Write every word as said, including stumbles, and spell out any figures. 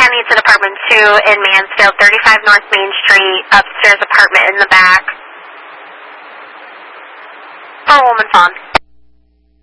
needs an apartment two in Mansfield, thirty-five North Main Street, upstairs apartment in the back. For a woman phone.